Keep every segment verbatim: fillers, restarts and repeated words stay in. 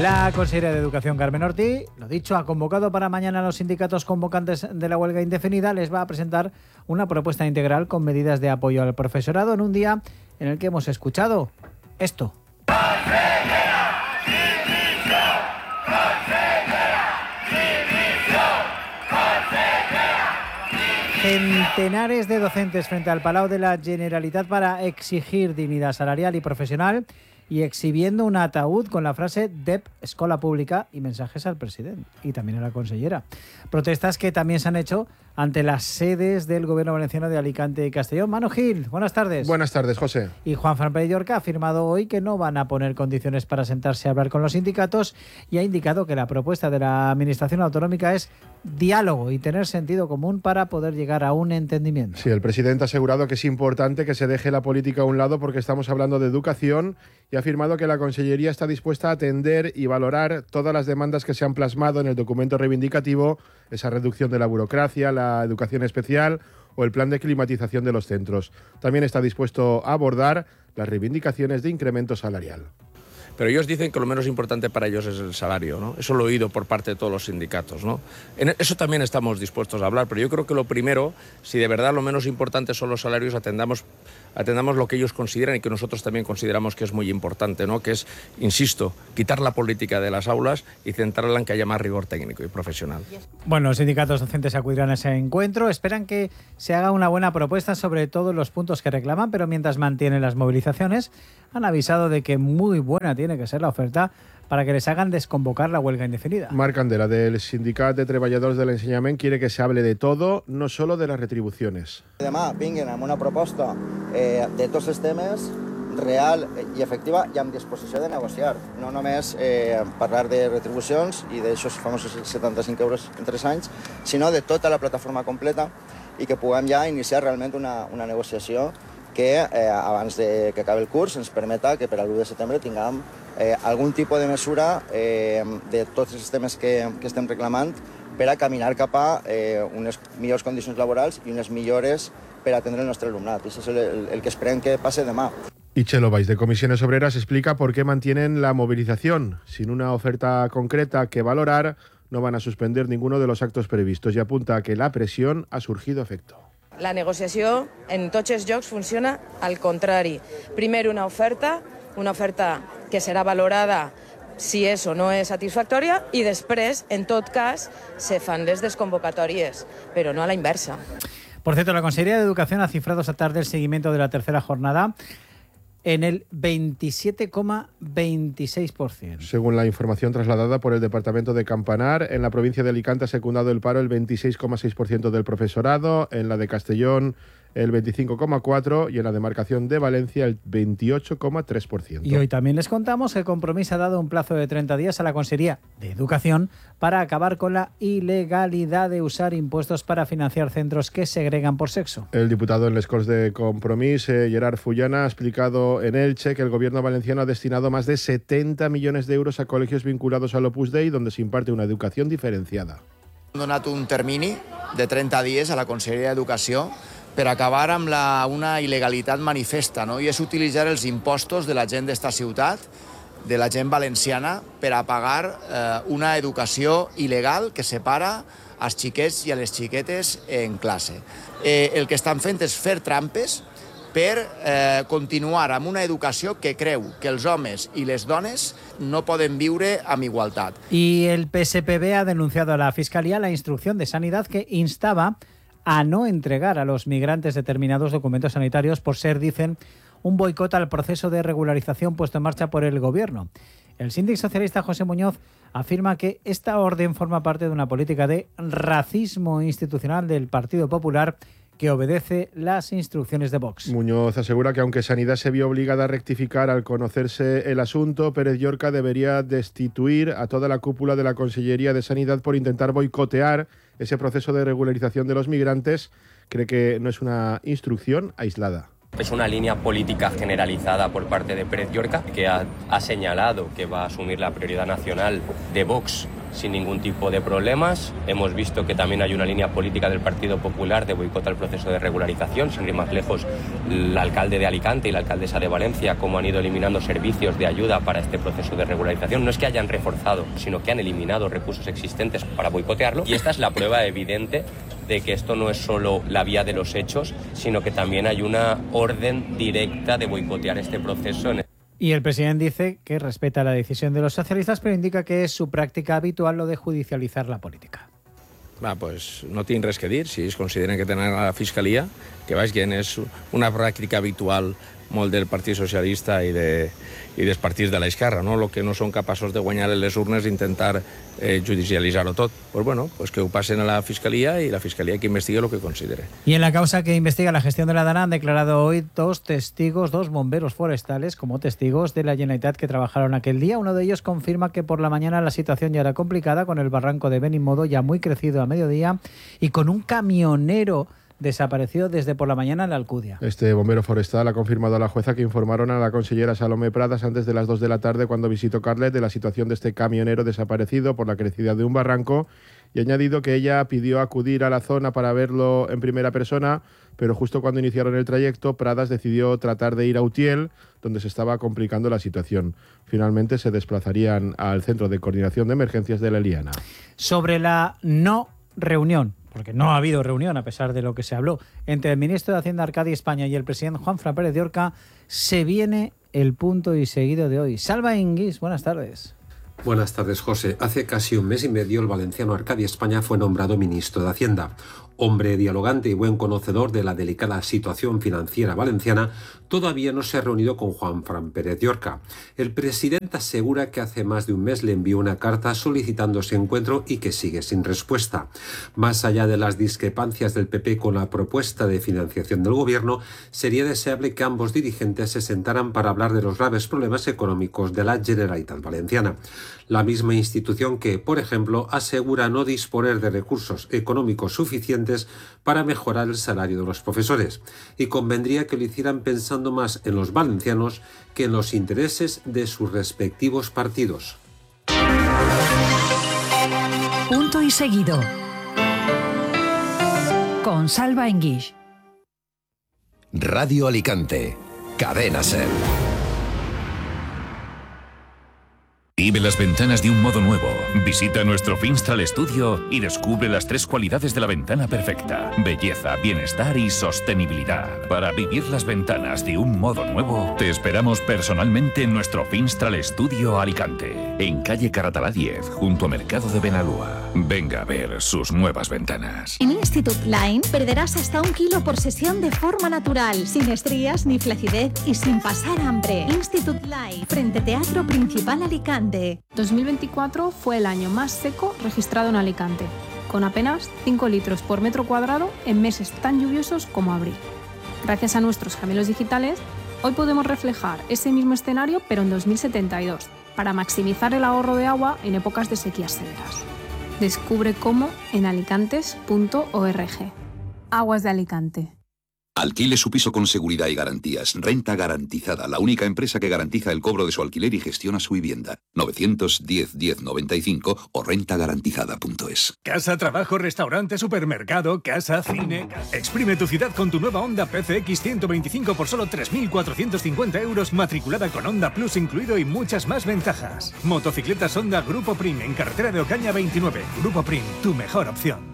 La consejera de Educación, Carmen Ortiz, lo dicho, ha convocado para mañana a los sindicatos convocantes de la huelga indefinida. Les va a presentar una propuesta integral con medidas de apoyo al profesorado en un día en el que hemos escuchado esto. Centenares de docentes frente al Palau de la Generalitat para exigir dignidad salarial y profesional y exhibiendo un ataúd con la frase D E P, Escola Pública, y mensajes al presidente y también a la consellera. Protestas que también se han hecho ante las sedes del Gobierno valenciano de Alicante y Castellón. Manu Gil, buenas tardes. Buenas tardes, José. Y Juan Fran Pérez Llorca ha afirmado hoy que no van a poner condiciones para sentarse a hablar con los sindicatos y ha indicado que la propuesta de la Administración Autonómica es diálogo y tener sentido común para poder llegar a un entendimiento. Sí, el presidente ha asegurado que es importante que se deje la política a un lado porque estamos hablando de educación y ha afirmado que la Consellería está dispuesta a atender y valorar todas las demandas que se han plasmado en el documento reivindicativo, esa reducción de la burocracia, la educación especial o el plan de climatización de los centros. También está dispuesto a abordar las reivindicaciones de incremento salarial. Pero ellos dicen que lo menos importante para ellos es el salario, ¿no? Eso lo he oído por parte de todos los sindicatos, ¿no? En eso también estamos dispuestos a hablar, pero yo creo que lo primero, si de verdad lo menos importante son los salarios, atendamos, atendamos lo que ellos consideran y que nosotros también consideramos que es muy importante, ¿no? Que es, insisto, quitar la política de las aulas y centrarla en que haya más rigor técnico y profesional. Bueno, los sindicatos docentes acudirán a ese encuentro, esperan que se haga una buena propuesta sobre todos los puntos que reclaman, pero mientras mantienen las movilizaciones, han avisado de que muy buena tiene que ser la oferta para que les hagan desconvocar la huelga indefinida. Marc Candela, del Sindicat de Treballadors de l'Ensenyament, quiere que se hable de todo, no solo de las retribuciones. Demà vinguin amb una proposta eh, de tots els temes real i efectiva i amb disposició de negociar. No només eh, parlar de retribucions i d'aixòs famosos setanta-cinc euros en tres anys, sinó de tota la plataforma completa i que puguem ja iniciar realment una, una negociació que eh, abans de que acabi el curs ens permeta que per a l'u de setembre tinguem eh, algun tipus de mesura eh, de tots els temes que, que estem reclamant per a caminar cap a eh, unes millors condicions laborals i unes millores per atendre el nostre alumnat. Això és el, el, el que esperem que passe demà. Y Chelo Valls, de Comisiones Obreras, explica por qué mantienen la movilización. Sin una oferta concreta que valorar, no van a suspender ninguno de los actos previstos y apunta a que la presión ha surgido efecto. La negociació en tots els llocs funciona al contrari. Primer una oferta, una oferta que serà valorada si és o no és satisfactòria i després, en tot cas, se fan les desconvocatòries, però no a la inversa. Por cierto, la Consejería de Educación ha cifrado esta tarde el seguimiento de la tercera jornada en el veintisiete coma veintiséis por ciento. Según la información trasladada por el Departamento de Campanar, en la provincia de Alicante ha secundado el paro el veintiséis coma seis por ciento del profesorado, en la de Castellón el veinticinco coma cuatro por ciento y en la demarcación de Valencia el veintiocho coma tres por ciento. Y hoy también les contamos que Compromís ha dado un plazo de treinta días a la Consejería de Educación para acabar con la ilegalidad de usar impuestos para financiar centros que segregan por sexo. El diputado en les Corts de Compromís, eh, Gerard Fullana, ha explicado en Elche que el gobierno valenciano ha destinado más de setenta millones de euros a colegios vinculados al Opus Dei, donde se imparte una educación diferenciada. Hem donat un termini de trenta dies a la Conselleria d'Educació per acabar amb la, una il·legalitat manifesta, no? I és utilitzar els impostos de la gent d'esta ciutat, de la gent valenciana, per a pagar eh, una educació il·legal que separa als xiquets i a les xiquetes en classe. Eh, el que estan fent és fer trampes per eh, continuar amb una educació que creu que els homes i les dones no poden viure amb igualtat. Y el P S P B ha denunciado a la Fiscalía la instrucción de Sanidad que instaba a no entregar a los migrantes determinados documentos sanitarios por ser, dicen, un boicot al proceso de regularización puesto en marcha por el Gobierno. El síndic socialista José Muñoz afirma que esta orden forma parte de una política de racismo institucional del Partido Popular que obedece las instrucciones de Vox. Muñoz asegura que aunque Sanidad se vio obligada a rectificar al conocerse el asunto, Pérez Llorca debería destituir a toda la cúpula de la Consellería de Sanidad por intentar boicotear ese proceso de regularización de los migrantes. Cree que no es una instrucción aislada. Es una línea política generalizada por parte de Pérez Llorca, que ha, ha señalado que va a asumir la prioridad nacional de Vox sin ningún tipo de problemas. Hemos visto que también hay una línea política del Partido Popular de boicot al proceso de regularización. Sin ir más lejos, el alcalde de Alicante y la alcaldesa de Valencia, cómo han ido eliminando servicios de ayuda para este proceso de regularización. No es que hayan reforzado, sino que han eliminado recursos existentes para boicotearlo. Y esta es la prueba evidente de que esto no es solo la vía de los hechos, sino que también hay una orden directa de boicotear este proceso. Y el presidente dice que respeta la decisión de los socialistas, pero indica que es su práctica habitual lo de judicializar la política. Va, pues no tinc res que dir. Si ells consideren que tenen a la Fiscalia, que vagin, és una pràctica habitual molt del Partit Socialista i, de, i dels partits de l'esquerra, no? El que no són capaços de guanyar en les urnes i intentar eh, judicialitzar-ho tot. Pues bueno, pues que ho passen a la Fiscalia y la Fiscalia que investigue lo que considere. Y en la causa que investiga la gestión de la Dana han declarado hoy dos testigos, dos bomberos forestales como testigos de la Generalitat que trabajaron aquel día. Uno de ellos confirma que por la mañana la situación ya era complicada, con el barranco de Benimodo ya muy crecido a mediodía y con un camionero desaparecido desde por la mañana en la Alcudia. Este bombero forestal ha confirmado a la jueza que informaron a la consellera Salomé Pradas antes de las dos de la tarde cuando visitó Carlet de la situación de este camionero desaparecido por la crecida de un barranco y ha añadido que ella pidió acudir a la zona para verlo en primera persona, pero justo cuando iniciaron el trayecto, Pradas decidió tratar de ir a Utiel, donde se estaba complicando la situación. Finalmente se desplazarían al Centro de Coordinación de Emergencias de la Eliana. Sobre la no reunión, porque no ha habido reunión a pesar de lo que se habló, entre el ministro de Hacienda Arcadi España y el presidente Juanfran Pérez de Orca, se viene el punto y seguido de hoy. Salva Inguis, buenas tardes. Buenas tardes, José. Hace casi un mes y medio el valenciano Arcadi España fue nombrado ministro de Hacienda. Hombre dialogante y buen conocedor de la delicada situación financiera valenciana, todavía no se ha reunido con Juanfran Pérez de Orca. El presidente asegura que hace más de un mes le envió una carta solicitando ese encuentro y que sigue sin respuesta. Más allá de las discrepancias del P P con la propuesta de financiación del gobierno, sería deseable que ambos dirigentes se sentaran para hablar de los graves problemas económicos de la Generalitat Valenciana. La misma institución que, por ejemplo, asegura no disponer de recursos económicos suficientes para mejorar el salario de los profesores, y convendría que lo hicieran pensando más en los valencianos que en los intereses de sus respectivos partidos. Punto y seguido. Con Salva Enguix. Radio Alicante. Cadena SER. Vive las ventanas de un modo nuevo. Visita nuestro Finstral Studio y descubre las tres cualidades de la ventana perfecta: belleza, bienestar y sostenibilidad. Para vivir las ventanas de un modo nuevo, te esperamos personalmente en nuestro Finstral Studio Alicante, en calle Caratalá diez, junto a Mercado de Benalúa. Venga a ver sus nuevas ventanas. En Institute Line perderás hasta un kilo por sesión de forma natural, sin estrías ni flacidez y sin pasar hambre. Institute Line, frente Teatro Principal Alicante. dos mil veinticuatro fue el año más seco registrado en Alicante, con apenas cinco litros por metro cuadrado en meses tan lluviosos como abril. Gracias a nuestros gemelos digitales, hoy podemos reflejar ese mismo escenario pero en dos mil setenta y dos, para maximizar el ahorro de agua en épocas de sequías severas. Descubre cómo en alicantes punto org. Aguas de Alicante. Alquile su piso con seguridad y garantías. Renta Garantizada, la única empresa que garantiza el cobro de su alquiler y gestiona su vivienda. novecientos diez diez noventa y cinco o renta garantizada punto es. Casa, trabajo, restaurante, supermercado, casa, cine... Exprime tu ciudad con tu nueva Honda P C X ciento veinticinco por solo tres mil cuatrocientos cincuenta euros, matriculada con Honda Plus incluido y muchas más ventajas. Motocicletas Honda Grupo Prim, en carretera de Ocaña veintinueve. Grupo Prim, tu mejor opción.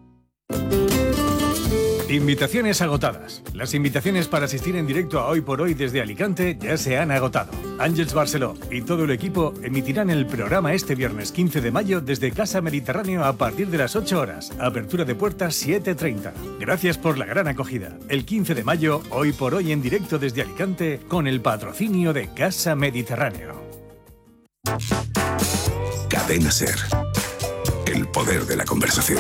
Invitaciones agotadas. Las invitaciones para asistir en directo a Hoy por Hoy desde Alicante ya se han agotado. Ángeles Barceló y todo el equipo emitirán el programa este viernes quince de mayo desde Casa Mediterráneo a partir de las ocho horas. Apertura de puertas siete treinta. Gracias por la gran acogida. El quince de mayo, Hoy por Hoy en directo desde Alicante con el patrocinio de Casa Mediterráneo. Cadena SER. El poder de la conversación.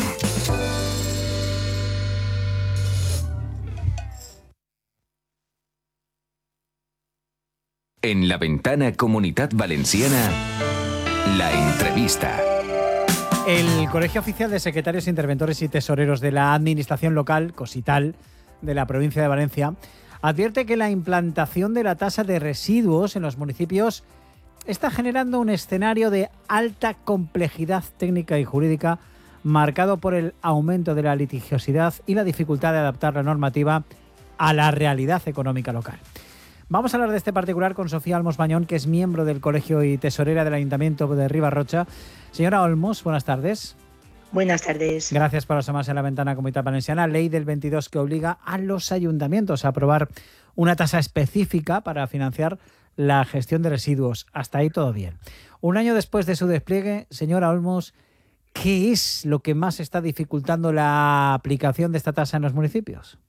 En la ventana Comunitat Valenciana, la entrevista. El Colegio Oficial de Secretarios, Interventores y Tesoreros de la Administración Local, Cosital, de la provincia de Valencia, advierte que la implantación de la tasa de residuos en los municipios está generando un escenario de alta complejidad técnica y jurídica marcado por el aumento de la litigiosidad y la dificultad de adaptar la normativa a la realidad económica local. Vamos a hablar de este particular con Sofía Olmos Bañón, que es miembro del Colegio y tesorera del Ayuntamiento de Riba-roja. Señora Olmos, buenas tardes. Buenas tardes. Gracias por asomarse a la ventana Comunitat Valenciana. Ley del veintidós que obliga a los ayuntamientos a aprobar una tasa específica para financiar la gestión de residuos. Hasta ahí todo bien. Un año después de su despliegue, señora Olmos, ¿qué es lo que más está dificultando la aplicación de esta tasa en los municipios?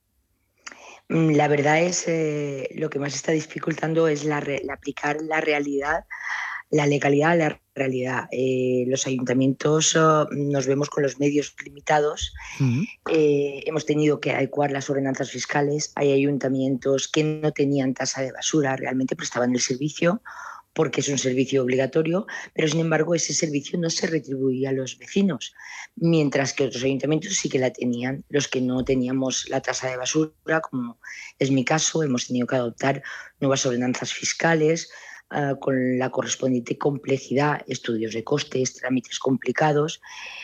La verdad es eh, lo que más está dificultando es la, re, la aplicar la realidad, la legalidad a la realidad. Eh, los ayuntamientos oh, nos vemos con los medios limitados. Uh-huh. Eh, hemos tenido que adecuar las ordenanzas fiscales. Hay ayuntamientos que no tenían tasa de basura, realmente prestaban el servicio porque es un servicio obligatorio, pero sin embargo ese servicio no se retribuía a los vecinos, mientras que otros ayuntamientos sí que la tenían. Los que no teníamos la tasa de basura, como es mi caso, hemos tenido que adoptar nuevas ordenanzas fiscales uh, con la correspondiente complejidad, estudios de costes, trámites complicados,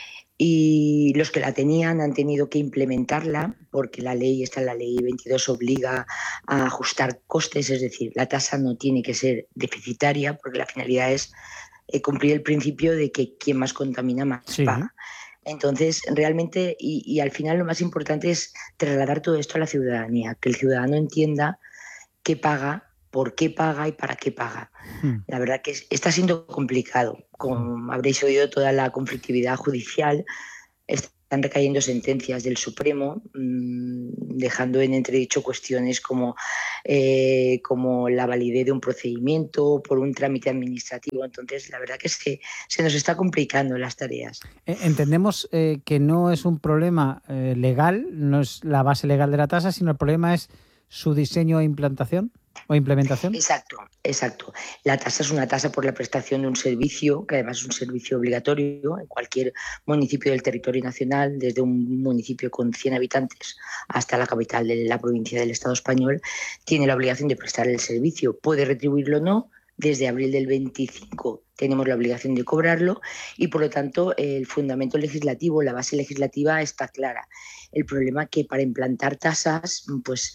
y los que la tenían han tenido que implementarla porque la ley, esta la ley veintidós, obliga a ajustar costes, es decir, la tasa no tiene que ser deficitaria porque la finalidad es eh, cumplir el principio de que quien más contamina más sí. paga. Entonces, realmente, y, y al final lo más importante es trasladar todo esto a la ciudadanía, que el ciudadano entienda qué paga, por qué paga y para qué paga. Hmm. La verdad que está siendo complicado. Como habréis oído, toda la conflictividad judicial, están recayendo sentencias del Supremo, mmm, dejando en entredicho cuestiones como, eh, como la validez de un procedimiento por un trámite administrativo. Entonces, la verdad que se, se nos está complicando las tareas. Entendemos eh, que no es un problema eh, legal, no es la base legal de la tasa, sino el problema es su diseño e implantación. ¿O implementación? Exacto, exacto. La tasa es una tasa por la prestación de un servicio, que además es un servicio obligatorio en cualquier municipio del territorio nacional, desde un municipio con cien habitantes hasta la capital de la provincia del Estado español, tiene la obligación de prestar el servicio. Puede retribuirlo o no. Desde abril del veinticinco tenemos la obligación de cobrarlo y, por lo tanto, el fundamento legislativo, la base legislativa está clara. El problema es que para implantar tasas, pues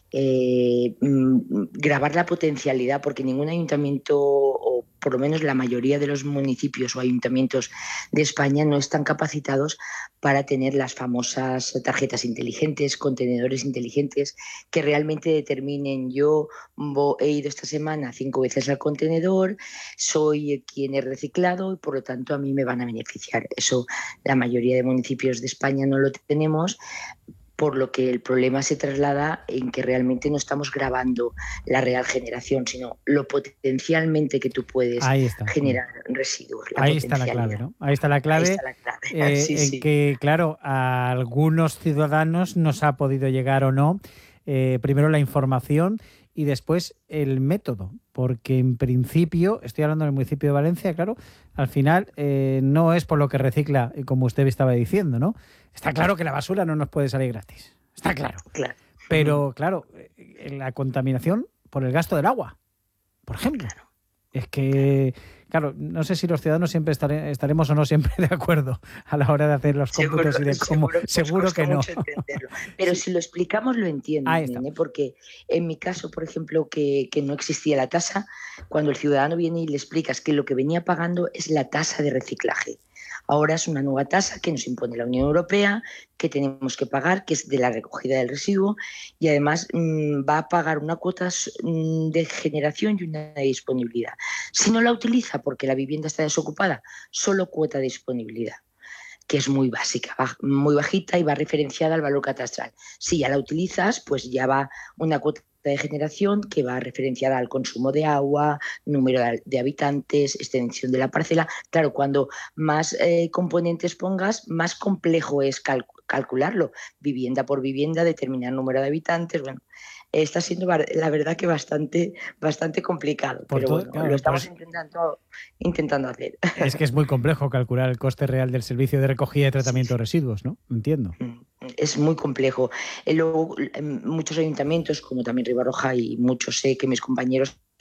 eh, grabar la potencialidad, porque ningún ayuntamiento, o por lo menos la mayoría de los municipios o ayuntamientos de España, no están capacitados para tener las famosas tarjetas inteligentes, contenedores inteligentes, que realmente determinen: yo he ido esta semana cinco veces al contenedor, soy quien he reciclado y por lo tanto a mí me van a beneficiar. Eso la mayoría de municipios de España no lo tenemos, por lo que el problema se traslada en que realmente no estamos grabando la real generación, sino lo potencialmente que tú puedes generar residuos. Ahí está la clave, ¿no? Ahí está la clave, Ahí está la clave. Eh, sí, en sí. que, claro, a algunos ciudadanos nos ha podido llegar o no, eh, primero la información y después el método, porque en principio, estoy hablando del municipio de Valencia, claro, al final eh, no es por lo que recicla, como usted estaba diciendo, ¿no? Está claro que la basura no nos puede salir gratis, está claro. Claro. Pero, claro, la contaminación por el gasto del agua, por ejemplo. Claro. Es que, claro, no sé si los ciudadanos siempre estare, estaremos o no siempre de acuerdo a la hora de hacer los cómputos seguro, y de cómo. Seguro, seguro que no. Pero si lo explicamos lo entienden, ¿eh? Porque en mi caso, por ejemplo, que, que no existía la tasa, cuando el ciudadano viene y le explicas que lo que venía pagando es la tasa de reciclaje. Ahora es una nueva tasa que nos impone la Unión Europea, que tenemos que pagar, que es de la recogida del residuo, y además mmm, va a pagar una cuota mmm, de generación y una de disponibilidad. Si no la utiliza porque la vivienda está desocupada, solo cuota de disponibilidad, que es muy básica, muy bajita y va referenciada al valor catastral. Si ya la utilizas, pues ya va una cuota de generación que va referenciada al consumo de agua, número de habitantes, extensión de la parcela. Claro, cuando más eh, componentes pongas, más complejo es cal- calcularlo. Vivienda por vivienda, determinar número de habitantes. Bueno, está siendo la verdad que bastante, bastante complicado, por pero todo, bueno, claro, lo estamos pues, intentando, intentando hacer. Es que es muy complejo calcular el coste real del servicio de recogida y tratamiento sí, sí. de residuos, ¿no? Entiendo. Es muy complejo. Luego, muchos ayuntamientos, como también Riba-roja, y muchos sé que mis compañeros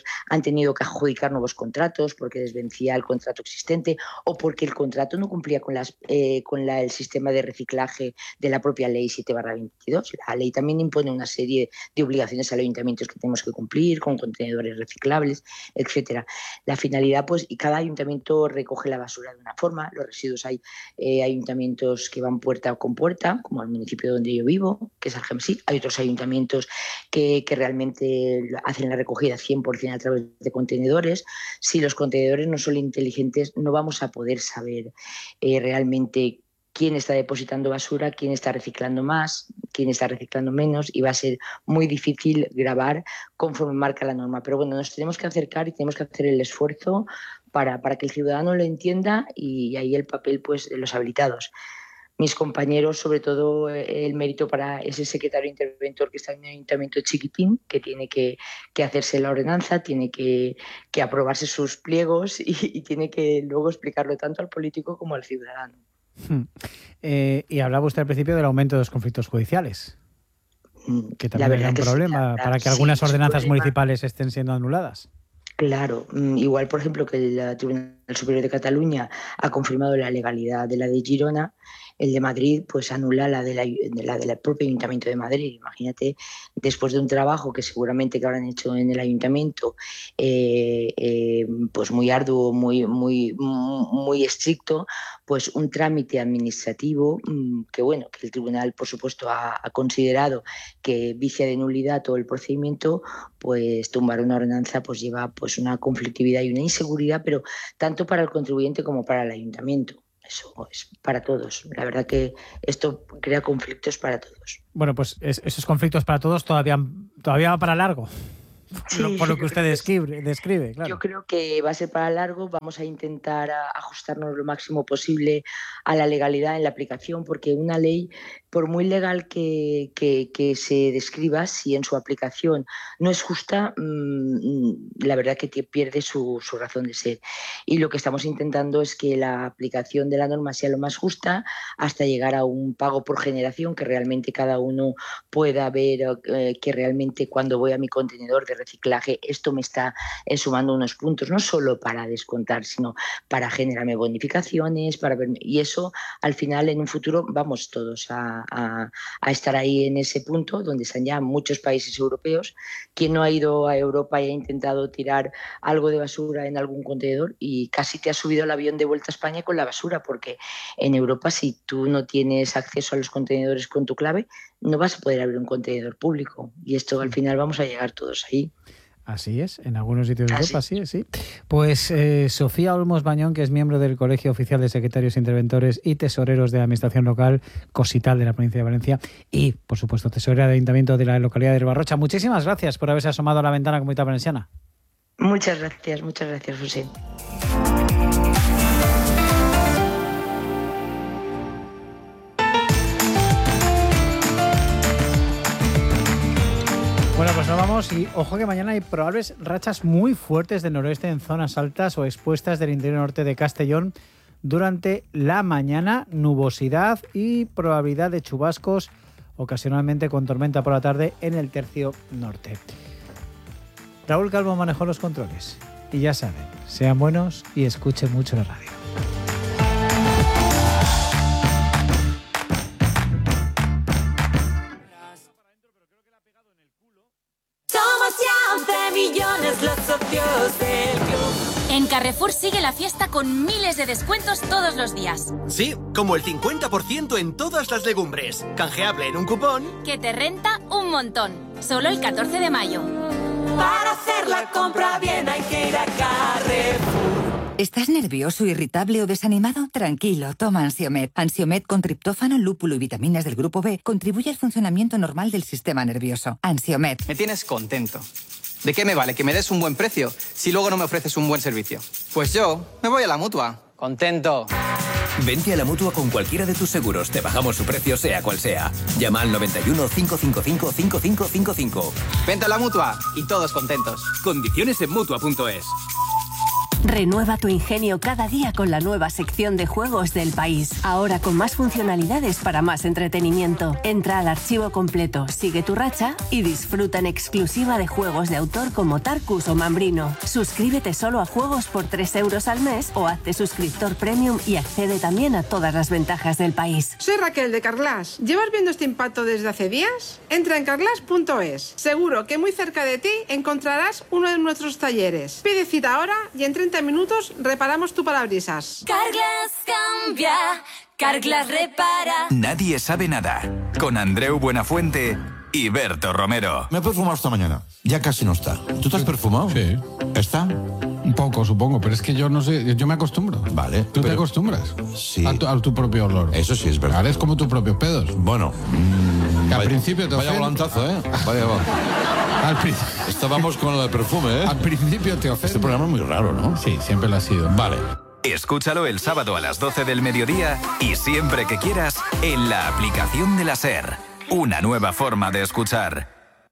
han tenido que adjudicar nuevos contratos porque les vencía el contrato existente o porque el contrato no cumplía con, las, eh, con la, el sistema de reciclaje de la propia ley siete barra veintidós. La ley también impone una serie de obligaciones a los ayuntamientos que tenemos que cumplir, con contenedores reciclables, etcétera. La finalidad, pues, y cada ayuntamiento recoge la basura de una forma. Los residuos, hay eh, ayuntamientos que van puerta con puerta, como el municipio donde yo vivo, que es Algemesí. Hay otros ayuntamientos que, que realmente hacen la recogida cien por ciento a través de contenedores. Si los contenedores no son inteligentes, no vamos a poder saber eh, realmente quién está depositando basura, quién está reciclando más, quién está reciclando menos, y va a ser muy difícil grabar conforme marca la norma. Pero bueno, nos tenemos que acercar y tenemos que hacer el esfuerzo para, para que el ciudadano lo entienda, y ahí el papel, pues, de los habilitados. Mis compañeros, sobre todo el mérito para ese secretario interventor que está en un ayuntamiento chiquitín, que tiene que, que hacerse la ordenanza, tiene que, que aprobarse sus pliegos y, y tiene que luego explicarlo tanto al político como al ciudadano. Hmm. Eh, y hablaba usted al principio del aumento de los conflictos judiciales, que también es un problema sí, para que algunas sí, ordenanzas municipales estén siendo anuladas. Claro, igual por ejemplo que el Tribunal Superior de Cataluña ha confirmado la legalidad de la de Girona, el de Madrid pues anula la de la, de la del propio Ayuntamiento de Madrid. Imagínate, después de un trabajo que seguramente que habrán hecho en el Ayuntamiento, eh, eh, pues muy arduo, muy, muy, muy estricto, pues un trámite administrativo que bueno, que el Tribunal por supuesto ha, ha considerado que vicia de nulidad todo el procedimiento, pues tumbar una ordenanza pues lleva pues una conflictividad y una inseguridad, pero tanto para el contribuyente como para el Ayuntamiento. Eso es para todos. La verdad que esto crea conflictos para todos. Bueno, pues es, esos conflictos para todos todavía, todavía va para largo. Sí, por, lo, por lo que usted describe, describe, claro. Yo creo que va a ser para largo. Vamos a intentar ajustarnos lo máximo posible a la legalidad en la aplicación, porque una ley, por muy legal que, que, que se describa, si en su aplicación no es justa, mmm, la verdad que pierde su, su razón de ser. Y lo que estamos intentando es que la aplicación de la norma sea lo más justa, hasta llegar a un pago por generación, que realmente cada uno pueda ver eh, que realmente cuando voy a mi contenedor de reciclaje esto me está eh, sumando unos puntos, no solo para descontar, sino para generarme bonificaciones, para verme, y eso al final en un futuro vamos todos a, a, a estar ahí en ese punto donde están ya muchos países europeos. Quien no ha ido a Europa y ha intentado tirar algo de basura en algún contenedor y casi te ha subido el avión de vuelta a España con la basura, porque en Europa si tú no tienes acceso a los contenedores con tu clave no vas a poder abrir un contenedor público, y esto al final vamos a llegar todos ahí. Así es, en algunos sitios de Europa, sí, sí. Pues eh, Sofía Olmos Bañón, que es miembro del Colegio Oficial de Secretarios Interventores y Tesoreros de la Administración Local Cosital de la provincia de Valencia, y, por supuesto, tesorera de Ayuntamiento de la localidad de Ribarrocha. Muchísimas gracias por haberse asomado a la ventana Comunidad Valenciana. Muchas gracias, muchas gracias, José. Bueno, pues nos vamos y ojo que mañana hay probables rachas muy fuertes de noroeste en zonas altas o expuestas del interior norte de Castellón durante la mañana, nubosidad y probabilidad de chubascos, ocasionalmente con tormenta por la tarde en el tercio norte. Raúl Calvo manejó los controles y ya saben, sean buenos y escuchen mucho la radio. Millones los socios del club. En Carrefour sigue la fiesta con miles de descuentos todos los días. Sí, como el cincuenta por ciento en todas las legumbres. Canjeable en un cupón que te renta un montón. Solo el catorce de mayo. Para hacer la compra bien hay que ir a Carrefour. ¿Estás nervioso, irritable o desanimado? Tranquilo, toma Ansiomed. Ansiomed con triptófano, lúpulo y vitaminas del grupo B contribuye al funcionamiento normal del sistema nervioso. Ansiomed. Me tienes contento. ¿De qué me vale que me des un buen precio si luego no me ofreces un buen servicio? Pues yo me voy a la Mutua. Contento. Vente a la Mutua con cualquiera de tus seguros. Te bajamos su precio sea cual sea. Llama al noventa y uno, cinco cinco cinco, cinco cinco cinco cinco. Vente a la Mutua y todos contentos. Condiciones en Mutua punto es. Renueva tu ingenio cada día con la nueva sección de juegos del País. Ahora con más funcionalidades para más entretenimiento. Entra al archivo completo, sigue tu racha y disfruta en exclusiva de juegos de autor como Tarkus o Mambrino. Suscríbete solo a juegos por tres euros al mes o hazte suscriptor premium y accede también a todas las ventajas del País. Soy Raquel de Carglass. ¿Llevas viendo este impacto desde hace días? Entra en carglass punto es. Seguro que muy cerca de ti encontrarás uno de nuestros talleres. Pide cita ahora y en treinta minutos reparamos tu parabrisas. Carglass cambia, Carglass repara. Nadie sabe nada. Con Andreu Buenafuente y Berto Romero. Me he perfumado esta mañana. Ya casi no está. ¿Tú te has perfumado? Sí. ¿Está? Un poco, supongo, pero es que yo no sé, yo me acostumbro. Vale. ¿Tú pero... te acostumbras? Sí. A tu, a tu propio olor. Eso sí es verdad. Ahora es como tus propios pedos. Bueno. Mmm, que al vaya, principio te Vaya ofende. volantazo, ¿eh? Vaya Al pri... Estábamos con el perfume, ¿eh? Al principio te ofende. Este programa es muy raro, ¿no? Sí, siempre lo ha sido. Vale. Escúchalo el sábado a las doce del mediodía y siempre que quieras en la aplicación de la SER. Una nueva forma de escuchar.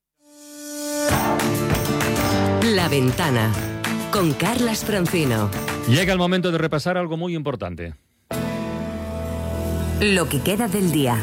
La Ventana, con Carlas Francino. Llega el momento de repasar algo muy importante. Lo que queda del día,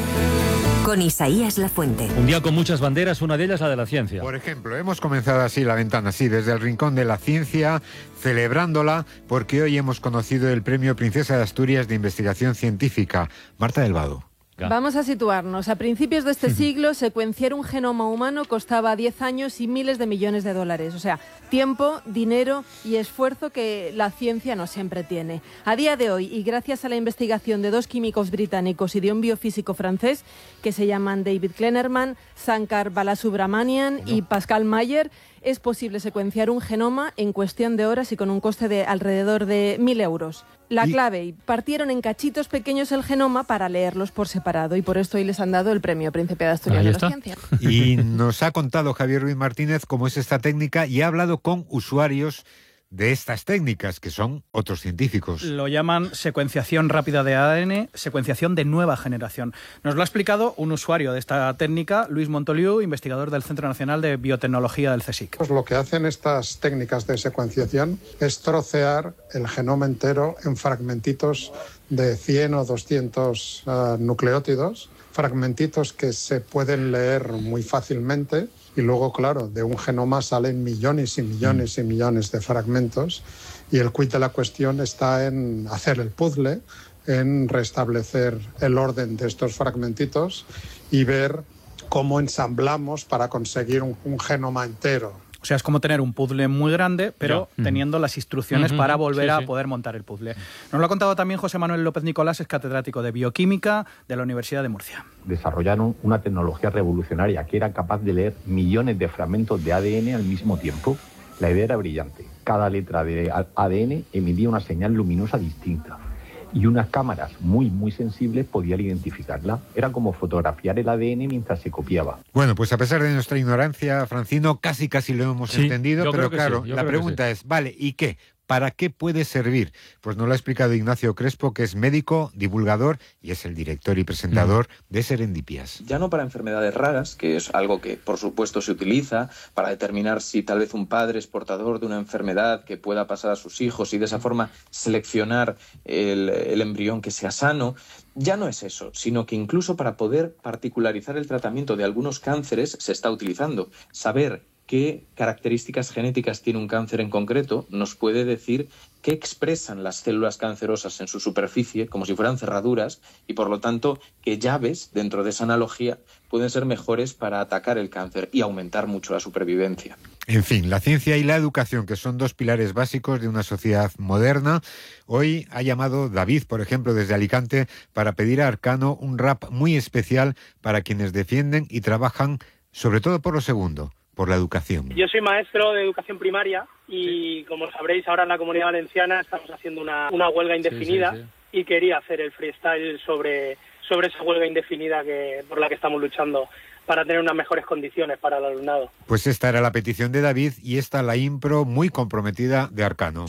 con Isaías Lafuente. Un día con muchas banderas, una de ellas la de la ciencia. Por ejemplo, hemos comenzado así la ventana, sí, desde el rincón de la ciencia, celebrándola, porque hoy hemos conocido el Premio Princesa de Asturias de Investigación Científica. Marta del Vado. Vamos a situarnos. A principios de este siglo, secuenciar un genoma humano costaba diez años y miles de millones de dólares. O sea, tiempo, dinero y esfuerzo que la ciencia no siempre tiene. A día de hoy, y gracias a la investigación de dos químicos británicos y de un biofísico francés, que se llaman David Kleinerman, Sankar Balasubramanian y Pascal Mayer, es posible secuenciar un genoma en cuestión de horas y con un coste de alrededor de mil euros. La clave, partieron en cachitos pequeños el genoma para leerlos por separado y por esto hoy les han dado el premio Príncipe de Asturias de la Ciencia. Y nos ha contado Javier Ruiz Martínez cómo es esta técnica y ha hablado con usuarios de estas técnicas, que son otros científicos. Lo llaman secuenciación rápida de A D N, secuenciación de nueva generación. Nos lo ha explicado un usuario de esta técnica, Luis Montoliu, investigador del Centro Nacional de Biotecnología del CSIC. Pues lo que hacen estas técnicas de secuenciación es trocear el genoma entero en fragmentitos de cien o doscientos uh, nucleótidos, fragmentitos que se pueden leer muy fácilmente. Y luego, claro, de un genoma salen millones y millones y millones de fragmentos y el quid de la cuestión está en hacer el puzzle, en restablecer el orden de estos fragmentitos y ver cómo ensamblamos para conseguir un, un genoma entero. O sea, es como tener un puzzle muy grande, pero ya. teniendo las instrucciones uh-huh. para volver sí, sí. a poder montar el puzzle. Nos lo ha contado también José Manuel López Nicolás, es catedrático de Bioquímica de la Universidad de Murcia. Desarrollaron una tecnología revolucionaria que era capaz de leer millones de fragmentos de A D N al mismo tiempo. La idea era brillante. Cada letra de A D N emitía una señal luminosa distinta. Y unas cámaras muy, muy sensibles podían identificarla. Era como fotografiar el A D N mientras se copiaba. Bueno, pues a pesar de nuestra ignorancia, Francino, casi casi lo hemos sí, entendido, pero claro, sí, la pregunta sí. es, vale, ¿y qué? ¿Para qué puede servir? Pues nos lo ha explicado Ignacio Crespo, que es médico, divulgador y es el director y presentador mm. de Serendipias. Ya no para enfermedades raras, que es algo que por supuesto se utiliza para determinar si tal vez un padre es portador de una enfermedad que pueda pasar a sus hijos y de esa forma seleccionar el, el embrión que sea sano. Ya no es eso, sino que incluso para poder particularizar el tratamiento de algunos cánceres se está utilizando. Saber qué características genéticas tiene un cáncer en concreto nos puede decir qué expresan las células cancerosas en su superficie, como si fueran cerraduras, y por lo tanto qué llaves dentro de esa analogía pueden ser mejores para atacar el cáncer y aumentar mucho la supervivencia. En fin, la ciencia y la educación, que son dos pilares básicos de una sociedad moderna. Hoy ha llamado David, por ejemplo, desde Alicante, para pedir a Arcano un rap muy especial para quienes defienden y trabajan, sobre todo por lo segundo, por la educación. Yo soy maestro de educación primaria y, como sabréis, ahora en la Comunidad Valenciana estamos haciendo una, una huelga indefinida sí, sí, sí. y quería hacer el freestyle sobre, sobre esa huelga indefinida que, por la que estamos luchando para tener unas mejores condiciones para el alumnado. Pues esta era la petición de David y esta la impro muy comprometida de Arcano.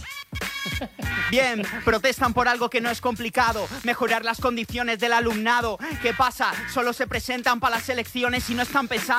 Bien, protestan por algo que no es complicado, mejorar las condiciones del alumnado. ¿Qué pasa? Solo se presentan para las elecciones y no están pensando